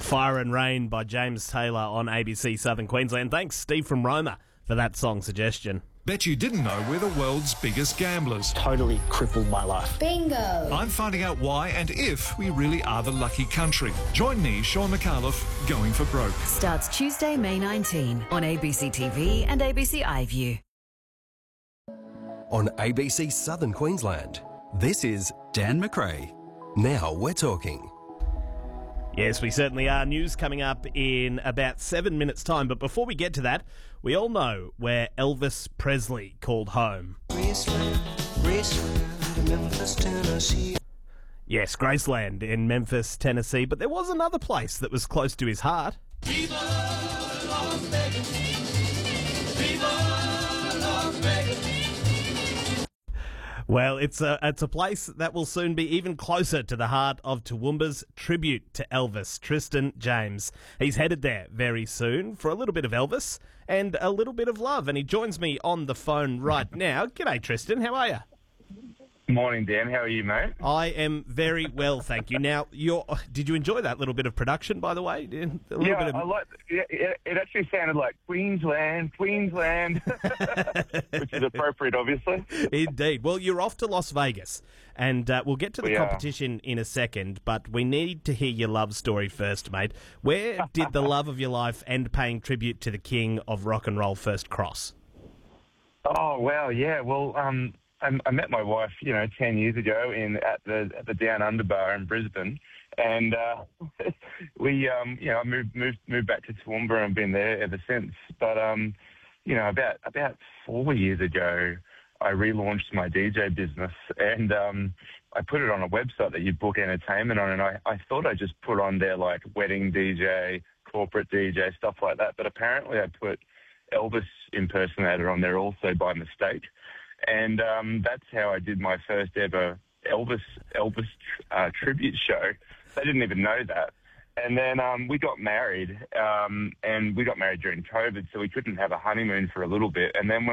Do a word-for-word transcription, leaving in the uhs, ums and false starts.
Fire and Rain by James Taylor on A B C Southern Queensland. Thanks, Steve from Roma, for that song suggestion. Bet you didn't know we're the world's biggest gamblers. Totally crippled my life. Bingo! I'm finding out why and if we really are the lucky country. Join me, Sean McAuliffe, Going for Broke. Starts Tuesday, May nineteenth on A B C T V and A B C iView. On A B C Southern Queensland, this is Dan McRae. Now we're talking. Yes, we certainly are. News coming up in about seven minutes' time. But before we get to that, we all know where Elvis Presley called home. Graceland, Graceland, Memphis, Tennessee. Yes, Graceland in Memphis, Tennessee. But there was another place that was close to his heart. Viva Las Vegas. Viva Las Vegas. Well, it's a, it's a place that will soon be even closer to the heart of Toowoomba's tribute to Elvis, Tristan James. He's headed there very soon for a little bit of Elvis and a little bit of love, and he joins me on the phone right now. G'day, Tristan. How are you? Morning, Dan. How are you, mate? I am very well, thank you. Now, you're, did you enjoy that little bit of production, by the way? A little Yeah, bit of... I like. It, it, it actually sounded like Queensland, Queensland, which is appropriate, obviously. Indeed. Well, you're off to Las Vegas, and uh, we'll get to the We are. competition in a second, but we need to hear your love story first, mate. Where did the love of your life end paying tribute to the king of rock and roll first cross? Oh wow, yeah. Well, um, I, I met my wife, you know, ten years ago in at the at the Down Under Bar in Brisbane, and uh, we, um, you know, I moved moved moved back to Toowoomba and been there ever since. But um, you know, about about four years ago, I relaunched my D J business, and um, I put it on a website that you book entertainment on, and I, I thought I just put on there like wedding D J, corporate D J, stuff like that. But apparently, I put Elvis impersonator on there also by mistake. And um, that's how I did my first ever Elvis Elvis uh, tribute show. They didn't even know that. And then um, we got married, um, and we got married during COVID, so we couldn't have a honeymoon for a little bit. And then when